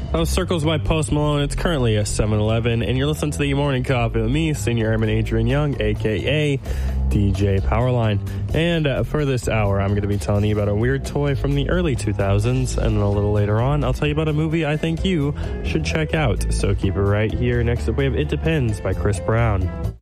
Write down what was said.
That was Circles by Post Malone. It's currently a 7-Eleven, and you're listening to the Morning Coffee with me, Senior Airman Adrian Young, a.k.a. DJ Powerline. And for this hour, I'm going to be telling you about a weird toy from the early 2000s, and then a little later on, I'll tell you about a movie I think you should check out. So keep it right here. Next up, we have It Depends by Chris Brown.